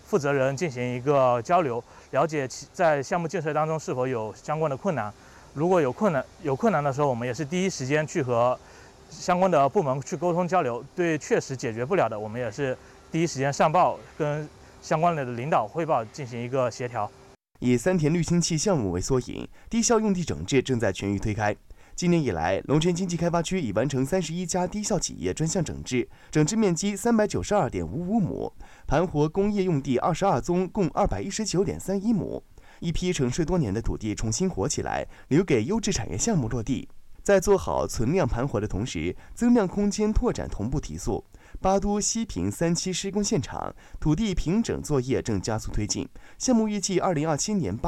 负责人进行一个交流，了解在项目建设当中是否有相关的困难。如果有困难的时候，我们也是第一时间去和相关的部门去沟通交流。对确实解决不了的，我们也是第一时间上报，跟相关的领导汇报，进行一个协调。 以三田滤清器项目为缩影，低效用地整治正在全域推开。今年以来，龙泉经济开发区已完成31家低效企业专项整治，整治面积392.55亩，盘活工业用地22宗，共219.31亩。一批沉睡多年的土地重新活起来，留给优质产业项目落地。在做好存量盘活的同时，增量空间拓展同步提速。巴都西平3期施工现场土地平整作业正加速推进，项目预计2027年8